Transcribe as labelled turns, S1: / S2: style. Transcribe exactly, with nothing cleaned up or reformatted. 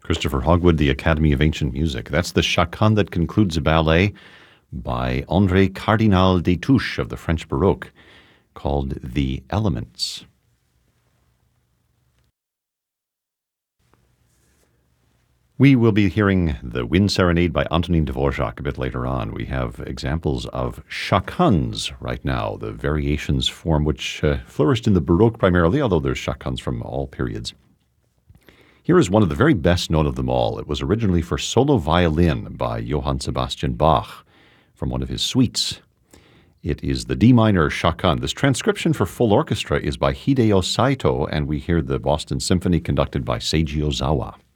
S1: Christopher Hogwood, the Academy of Ancient Music. That's the chaconne that concludes a ballet by André Cardinal Destouches of the French Baroque called The Elements. We will be hearing the Wind Serenade by Antonin Dvorak a bit later on. We have examples of chaconnes right now, the variations form which uh, flourished in the Baroque primarily, although there's chaconnes from all periods. Here is one of the very best known of them all. It was originally for solo violin by Johann Sebastian Bach from one of his suites. It is the D minor chaconne. This transcription for full orchestra is by Hideo Saito, and we hear the Boston Symphony conducted by Seiji Ozawa.